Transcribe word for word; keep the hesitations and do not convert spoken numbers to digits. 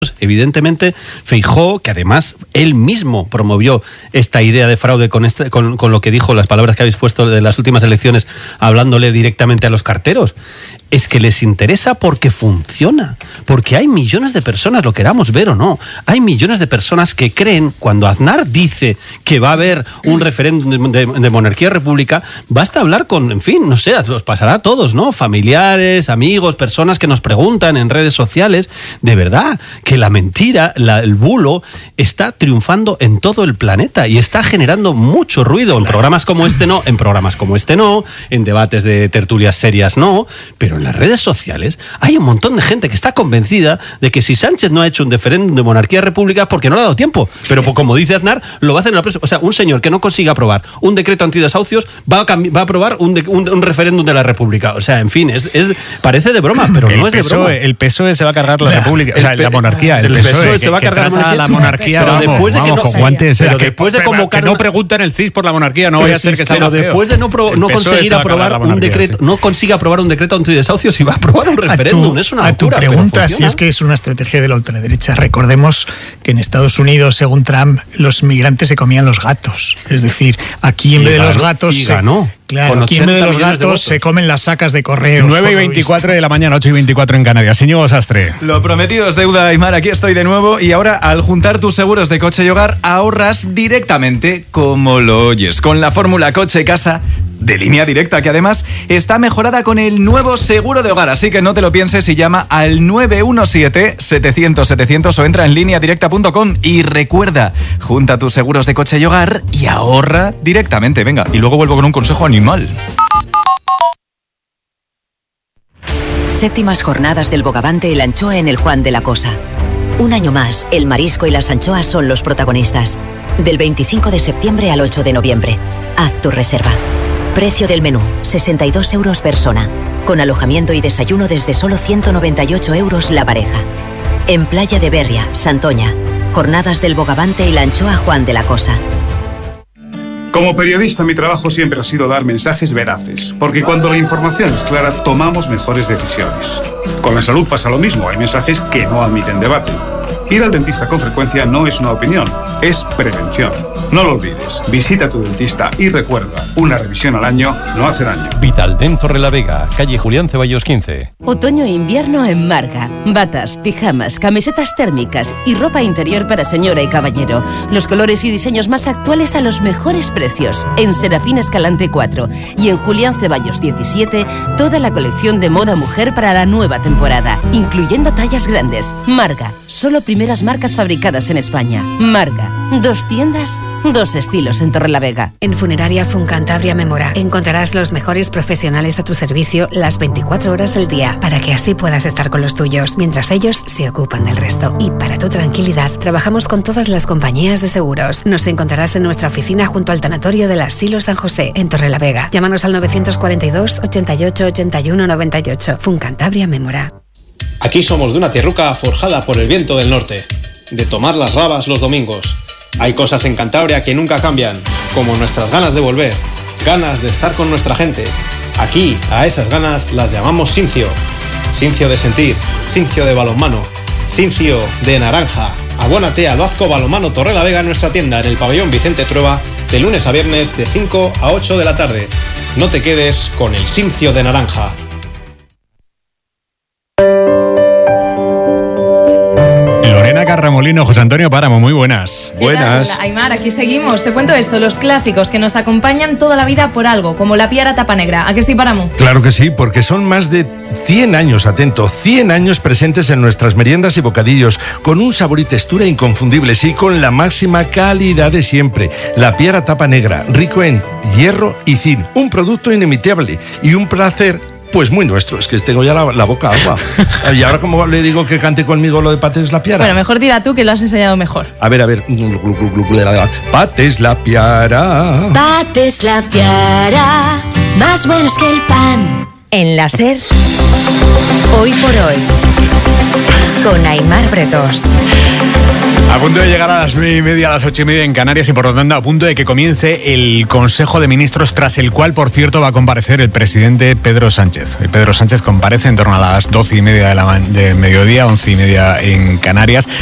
Evidentemente, Feijóo, que además él mismo promovió esta idea de fraude con, este, con, con lo que dijo, las palabras que habéis puesto de las últimas elecciones, hablándole directamente a los carteros, es que les interesa porque funciona, porque hay millones de personas, lo queramos ver o no, hay millones de personas que creen, cuando Aznar dice que va a haber un referéndum de, de monarquía república, basta hablar con, en fin, no sé, los pasará a todos, ¿no? Familiares, amigos, personas que nos preguntan en redes sociales, de verdad, que la mentira, la, el bulo, está triunfando en todo el planeta y está generando mucho ruido. En programas como este no, en programas como este no, en debates de tertulias serias no, pero en las redes sociales hay un montón de gente que está convencida de que si Sánchez no ha hecho un referéndum de monarquía república porque no le ha dado tiempo, pero como dice Aznar, lo va a hacer en la próxima. O sea, un señor que no consiga aprobar un decreto antidesahucios va a, va a aprobar un, de, un, un referéndum de la república. O sea, en fin, es, es parece de broma, pero el no es P S O E, de broma. El P S O E se va a cargar la, la república, o sea, la monarquía. El, el P S O E, P S O E se va a cargar la, la monarquía, pero vamos, después de vamos, que no, con guantes, pero que, después de convocar que no pregunten el C I S por la monarquía, no vaya a ser que salga pero después de no, pro, no conseguir aprobar un decreto, sí. no consiga aprobar un decreto antidesahucios y va a aprobar un referéndum, es una locura. A tu pregunta, si es que es una estrategia de la ultraderecha, recordemos que en Estados Unidos, según Trump, los migrantes se comían los gatos, es decir, aquí en vez de los gatos y ganó. Se, claro, aquí en vez de los gatos se comen las sacas de correos. nueve y veinticuatro de la mañana, ocho y veinticuatro en Canarias. Íñigo Sastre. Lo prometido es deuda, Aimar, aquí estoy de nuevo y ahora al juntar tus seguros de coche y hogar ahorras directamente como lo oyes, con la fórmula coche-casa de Línea Directa, que además está mejorada con el nuevo seguro de hogar, así que no te lo pienses y llama al nueve uno siete, setecientos, setecientos o entra en línea directa punto com y recuerda, junta tus seguros de coche y hogar y ahorra directamente. Venga, y luego vuelvo con un consejo animal. Séptimas jornadas del Bogavante y la anchoa en el Juan de la Cosa. Un año más, el marisco y las anchoas son los protagonistas. Del veinticinco de septiembre al ocho de noviembre. Haz tu reserva. Precio del menú, sesenta y dos euros persona. Con alojamiento y desayuno desde solo ciento noventa y ocho euros la pareja. En Playa de Berria, Santoña. Jornadas del Bogavante y la anchoa Juan de la Cosa. Como periodista, mi trabajo siempre ha sido dar mensajes veraces, porque cuando la información es clara, tomamos mejores decisiones. Con la salud pasa lo mismo, hay mensajes que no admiten debate. Ir al dentista con frecuencia no es una opinión, es prevención. No lo olvides, visita a tu dentista y recuerda, una revisión al año no hace daño. Vitaldent Torrelavega, calle Julián Ceballos quince. Otoño e invierno en Marga. Batas, pijamas, camisetas térmicas y ropa interior para señora y caballero. Los colores y diseños más actuales a los mejores precios. En Serafín Escalante cuatro y en Julián Ceballos diecisiete, toda la colección de moda mujer para la nueva temporada, incluyendo tallas grandes. Marga, solo primeras marcas fabricadas en España. Marga, dos tiendas, dos estilos en Torrelavega. En Funeraria Funcantabria Memora encontrarás los mejores profesionales a tu servicio las veinticuatro horas del día para que así puedas estar con los tuyos mientras ellos se ocupan del resto. Y para tu tranquilidad, trabajamos con todas las compañías de seguros. Nos encontrarás en nuestra oficina junto al tanatorio del Asilo San José en Torrelavega. Llámanos al novecientos cuarenta y dos, ochenta y ocho, ochenta y uno, noventa y ocho. Funcantabria Memora. Aquí somos de una tierruca forjada por el viento del norte, de tomar las rabas los domingos. Hay cosas en Cantabria que nunca cambian, como nuestras ganas de volver, ganas de estar con nuestra gente. Aquí, a esas ganas las llamamos Sincio. Sincio de sentir, Sincio de balonmano, Sincio de naranja. Abónate al Vasco Balonmano Torrelavega en nuestra tienda en el pabellón Vicente Trueba, de lunes a viernes de cinco a ocho de la tarde. No te quedes con el Sincio de naranja. Lorena Carramolino, José Antonio Páramo, muy buenas. Buenas. Hola, Aimar, aquí seguimos. Te cuento esto, los clásicos que nos acompañan toda la vida por algo, como la piara tapa negra. ¿A qué sí, Páramo? Claro que sí, porque son más de cien años, atento, cien años presentes en nuestras meriendas y bocadillos, con un sabor y textura inconfundibles y con la máxima calidad de siempre. La piara tapa negra, rico en hierro y zinc, un producto inimitable y un placer pues muy nuestro. Es que tengo ya la, la boca agua. Y ahora, ¿cómo le digo que cante conmigo lo de Pates la Piara? Bueno, mejor dirá tú, que lo has enseñado mejor. A ver, a ver. Pates la Piara. Pates la Piara, más buenos que el pan. En la SER, hoy por hoy, con Aimar Bretós. A punto de llegar a las nueve y media, a las ocho y media en Canarias y por lo tanto a punto de que comience el Consejo de Ministros, tras el cual, por cierto, va a comparecer el presidente Pedro Sánchez. El Pedro Sánchez comparece en torno a las doce y media de la de mediodía, once y media en Canarias.